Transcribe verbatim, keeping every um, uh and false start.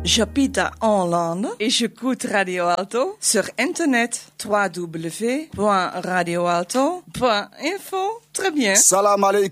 J'habite à Hollande et j'écoute Radio Alto sur Internet w w w point radio alto point info. Très bien. Salam alaikum.